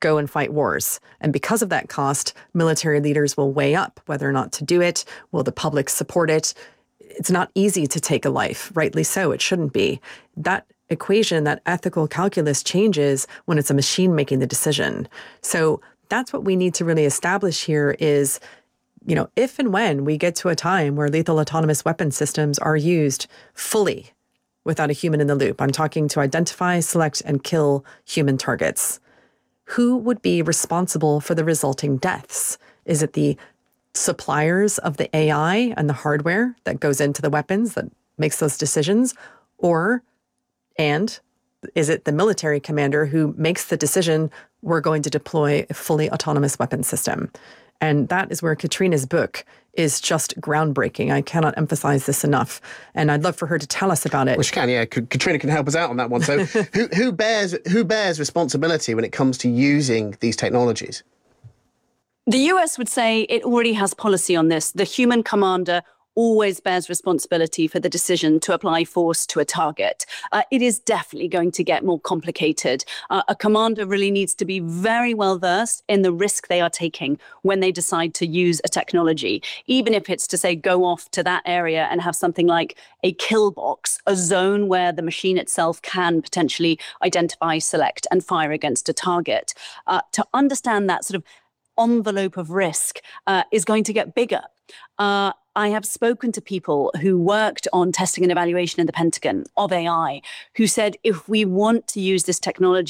go and fight wars. And because of that cost, military leaders will weigh up whether or not to do it. Will the public support it? It's not easy to take a life, rightly so. It shouldn't be. That equation, that ethical calculus changes when it's a machine making the decision. So that's what we need to really establish here is, if and when we get to a time where lethal autonomous weapon systems are used fully without a human in the loop, I'm talking to identify, select, and kill human targets. Who would be responsible for the resulting deaths? Is it the suppliers of the AI and the hardware that goes into the weapons that makes those decisions? And is it the military commander who makes the decision, we're going to deploy a fully autonomous weapon system? And that is where Katrina's book is just groundbreaking. I cannot emphasize this enough. And I'd love for her to tell us about it. Well, she can, yeah. Katrina can help us out on that one. So who bears responsibility when it comes to using these technologies? The US would say it already has policy on this. The human commander always bears responsibility for the decision to apply force to a target. It is definitely going to get more complicated. A commander really needs to be very well versed in the risk they are taking when they decide to use a technology, even if it's to say go off to that area and have something like a kill box, a zone where the machine itself can potentially identify, select, and fire against a target. To understand that sort of envelope of risk is going to get bigger. I have spoken to people who worked on testing and evaluation in the Pentagon of AI, who said, if we want to use this technology